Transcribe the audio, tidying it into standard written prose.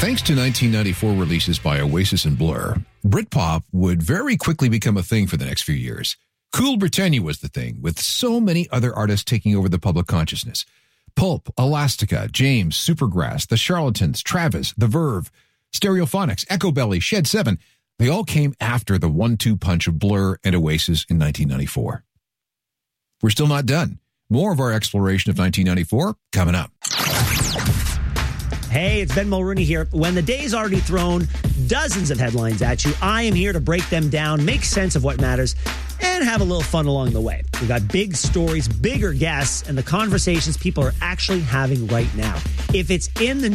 Thanks to 1994 releases by Oasis and Blur, Britpop would very quickly become a thing for the next few years. Cool Britannia was the thing, with so many other artists taking over the public consciousness. Pulp, Elastica, James, Supergrass, The Charlatans, Travis, The Verve, Stereophonics, Echo Belly, Shed 7, they all came after the 1-2 punch of Blur and Oasis in 1994. We're still not done. More of our exploration of 1994 coming up. Hey, it's Ben Mulrooney here. When the day's already thrown dozens of headlines at you, I am here to break them down, make sense of what matters, and have a little fun along the way. We've got big stories, bigger guests, and the conversations people are actually having right now. If it's in the